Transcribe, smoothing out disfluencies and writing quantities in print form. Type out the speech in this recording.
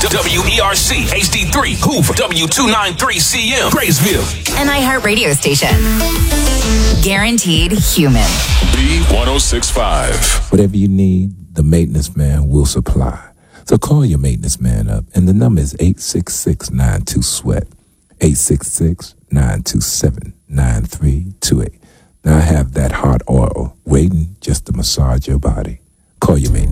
WERC HD3 Hoover W293CM Graysville. An iHeart radio station. Guaranteed human. B1065. Whatever you need, the maintenance man will supply. So call your maintenance man up, and the number is 866-92-SWEAT, 866-927-9328. Now I have that hot oil waiting just to massage your body. Call your maintenance.